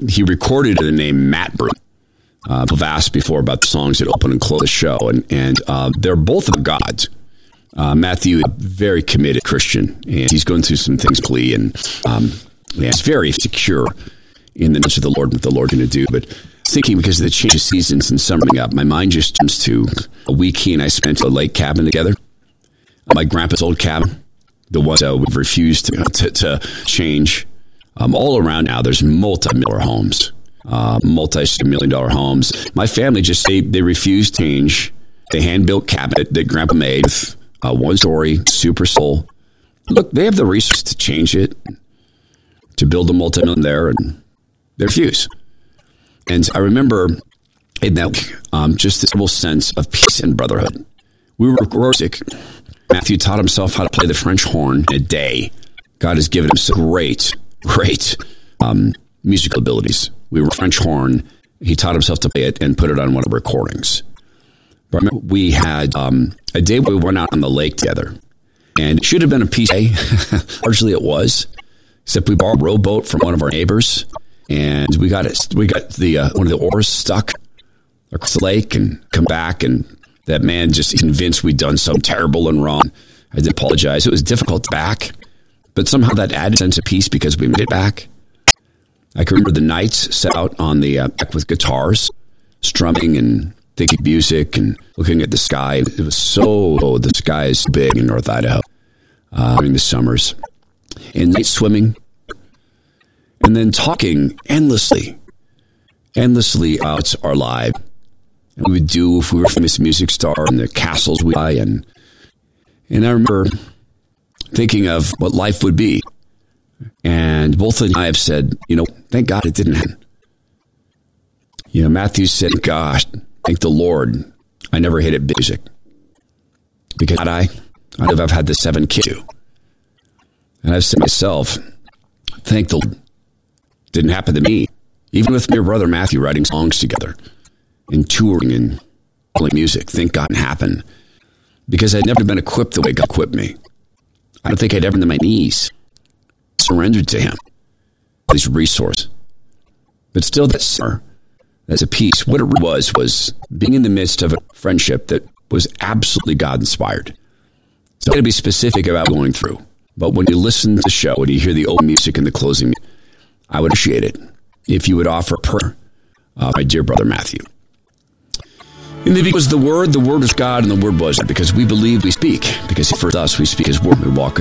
he recorded the name Matt Broom. I've asked before about the songs that open and close the show, and they're both of gods. Matthew, a very committed Christian, and he's going through some things, and he's very secure in the knowledge of the Lord, what the Lord's going to do. But thinking, because of the change of seasons and summing up, my mind just jumps to a week he and I spent at a lake cabin together. My grandpa's old cabin, the one that we've refused to change. All around now, there's multi-million homes, multi-million-dollar homes. My family just, they refuse to change the hand-built cabinet that Grandpa made with one story, super soul. Look, they have the resources to change it, to build a multi-million there, and they refuse. And I remember in that week, just this little sense of peace and brotherhood. We were music. Matthew taught himself how to play the French horn in a day. God has given him some great musical abilities. We were French horn. He taught himself to play it and put it on one of the recordings. But we had a day where we went out on the lake together, and it should have been a peace day. Largely it was, except we borrowed a rowboat from one of our neighbors, and we got the one of the oars stuck across the lake and come back, and that man just convinced we'd done something terrible and wrong. I did apologize. It was difficult to back, but somehow that added a sense of peace because we made it back. I can remember the nights set out on the deck with guitars, strumming and thinking music and looking at the sky. It was the sky is big in North Idaho during the summers. And night swimming. And then talking endlessly about our life. And we would do if we were a famous music star and the castles we buy. And I remember thinking of what life would be. And both of you and I have said, thank God it didn't happen. Matthew said, gosh, thank the Lord I never hated music. Because I've had the 7 kids too. And I've said to myself, thank the Lord. Didn't happen to me. Even with my brother Matthew writing songs together and touring and playing music, thank God it happened. Because I'd never been equipped the way God equipped me. I don't think I'd ever been to my knees, surrendered to him, his resource. But still, that's a peace. What it was being in the midst of a friendship that was absolutely God-inspired. So I'm going to be specific about going through. But when you listen to the show, when you hear the old music and the closing, I would appreciate it if you would offer prayer, my dear brother Matthew. In the beginning was the Word was God, and the Word was, because we believe we speak, because for us we speak His Word, we walk